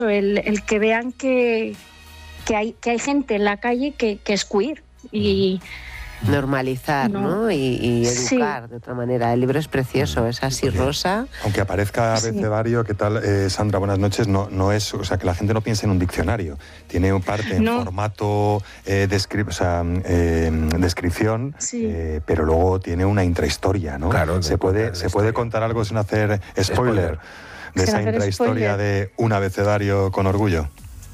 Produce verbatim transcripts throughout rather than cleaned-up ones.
el, el que vean que, que, hay, que hay gente en la calle que, que es queer y... Normalizar, ¿no? ¿no? Y, y educar sí. de otra manera. El libro es precioso, es así rosa. Aunque aparezca abecedario, sí. ¿qué tal, eh, Sandra? Buenas noches. No, no es, o sea, que la gente no piense en un diccionario. Tiene un parte en no. formato eh, descri o sea, eh, descripción, sí. eh, pero luego tiene una intrahistoria, ¿no? Claro. Se puede, se puede contar algo sin hacer spoiler, spoiler. de sin esa intrahistoria de un abecedario con orgullo.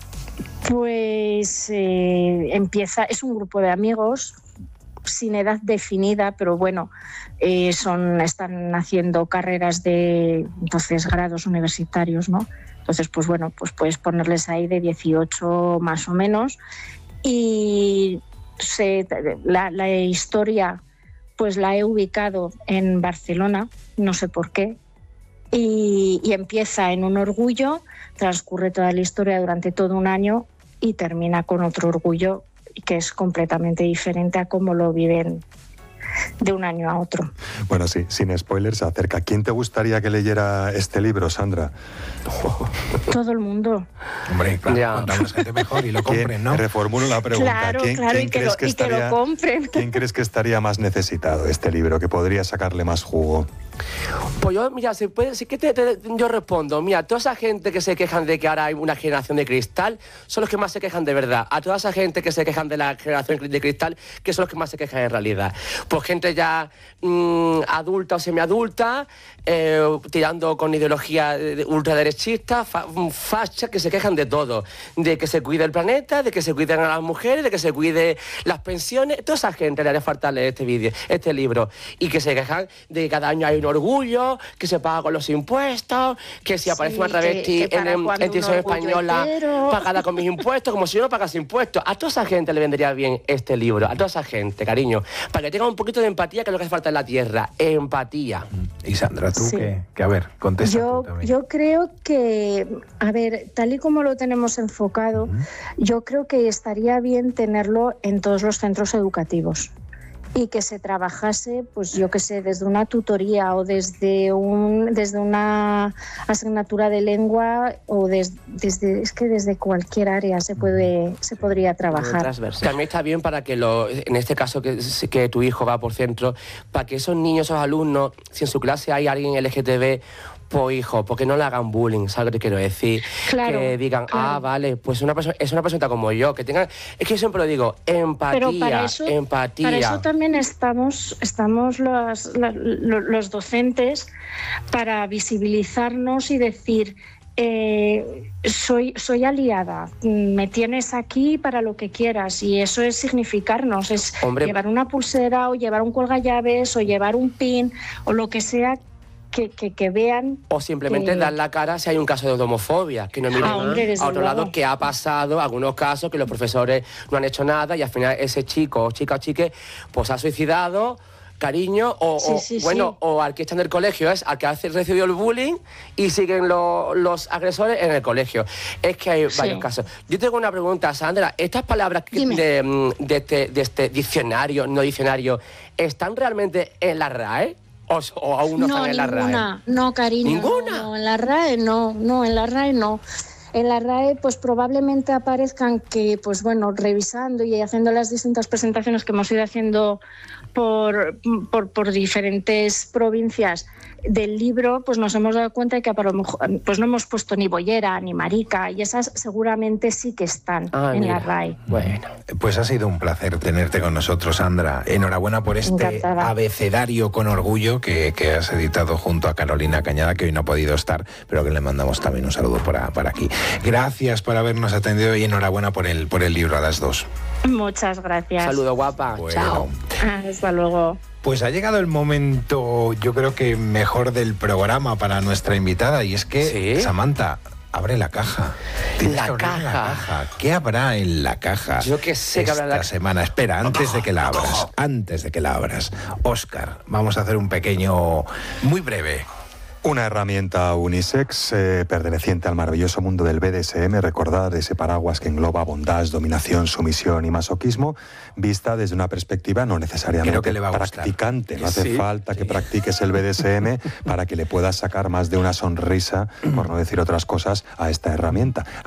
Pues eh, empieza, es un grupo de amigos sin edad definida, pero bueno, eh, son, están haciendo carreras de entonces grados universitarios, ¿no? Entonces, pues bueno, pues puedes ponerles ahí de dieciocho más o menos. Y se, la, la historia, pues la he ubicado en Barcelona, no sé por qué, y, y empieza en un orgullo, transcurre toda la historia durante todo un año y termina con otro orgullo que es completamente diferente a cómo lo viven de un año a otro. Bueno, sí, sin spoilers, se acerca. ¿Quién te gustaría que leyera este libro, Sandra? Todo el mundo. Hombre, claro, ya. Cuanta más gente mejor y lo compren, ¿no? Reformulo la pregunta. Claro, ¿Quién, claro, ¿quién y, que crees lo, que y estaría, que lo compren. ¿Quién crees que estaría más necesitado este libro, que podría sacarle más jugo? Pues yo, mira, si, puede, si que te, te, yo respondo, mira, toda esa gente que se quejan de que ahora hay una generación de cristal, son los que más se quejan de verdad. A toda esa gente que se quejan de la generación de cristal, que son los que más se quejan en realidad. Pues gente ya mmm, adulta o semiadulta, eh, tirando con ideología ultraderechista, fa, facha, que se quejan de todo. De que se cuide el planeta, de que se cuiden a las mujeres, de que se cuide las pensiones. Toda esa gente le haría falta leer este vídeo, este libro. Y que se quejan de que cada año hay un orgullo, que se paga con los impuestos, que si aparece sí, una travesti que, que en, en televisión española entero. Pagada con mis impuestos, como si yo no pagase impuestos. A toda esa gente le vendría bien este libro, a toda esa gente, cariño, para que tenga un poquito de empatía, que es lo que hace falta en la tierra, empatía. Y Sandra, tú sí. que, que, a ver, contesta yo, tú también. Yo creo que, a ver, tal y como lo tenemos enfocado, uh-huh. yo creo que estaría bien tenerlo en todos los centros educativos. Y que se trabajase, pues yo qué sé, desde una tutoría o desde un desde una asignatura de lengua o des, desde es que desde cualquier área se puede se podría trabajar. También está bien para que lo, en este caso que, que tu hijo va por centro, para que esos niños, esos alumnos, si en su clase hay alguien L G T B, pues hijo, porque no le hagan bullying, ¿sabes lo que quiero decir? Claro, que digan, claro. ah, vale, pues una persona, es una persona como yo, que tengan, es que yo siempre lo digo, empatía, Pero para eso, empatía. Para eso también estamos, estamos los, los, los docentes para visibilizarnos y decir, eh, soy, soy aliada, me tienes aquí para lo que quieras, y eso es significarnos, es Hombre. llevar una pulsera o llevar un colgallaves o llevar un pin o lo que sea. Que, que, que vean... O simplemente que... dar la cara si hay un caso de homofobia, que no miren ah, hombre, a otro luego. lado, que ha pasado algunos casos que los profesores no han hecho nada y al final ese chico o chica o chique pues ha suicidado, cariño, o, sí, o sí, bueno, sí. o al que está en el colegio es al que ha recibido el bullying y siguen lo, los agresores en el colegio. Es que hay sí. varios casos. Yo tengo una pregunta, Sandra, ¿estas palabras de, de, este, de este diccionario, no diccionario, están realmente en la R A E? O, o aún no, no están en la ninguna, R A E. No, cariño. ¿Ninguna? No, no, en la R A E no, no, en la R A E no. En la R A E pues probablemente aparezcan que, pues bueno, revisando y haciendo las distintas presentaciones que hemos ido haciendo por, por, por diferentes provincias del libro, pues nos hemos dado cuenta de que a lo mejor pues no hemos puesto ni bollera ni marica, y esas seguramente sí que están ah, en mira. la R A E. Bueno, pues ha sido un placer tenerte con nosotros, Sandra. Enhorabuena por este Encantada. abecedario con orgullo que, que has editado junto a Carolina Cañada, que hoy no ha podido estar, pero que le mandamos también un saludo para, para aquí. Gracias por habernos atendido y enhorabuena por el, por el libro a las dos. Muchas gracias. Saludo, guapa. Bueno. Chao. Hasta luego. Pues ha llegado el momento, yo creo que mejor del programa para nuestra invitada, y es que, ¿sí? Samantha, abre la caja. Tienes la que abrir caja. la caja. ¿Qué habrá en la caja? Yo que sé que esta habrá la semana. Espera, antes de que la abras, antes de que la abras, Óscar, vamos a hacer un pequeño, muy breve, Una herramienta unisex eh, perteneciente al maravilloso mundo del B D S M, recordad ese paraguas que engloba bondad, dominación, sumisión y masoquismo, vista desde una perspectiva no necesariamente practicante. No hace sí, falta sí. que practiques el B D S M para que le puedas sacar más de una sonrisa, por no decir otras cosas, a esta herramienta.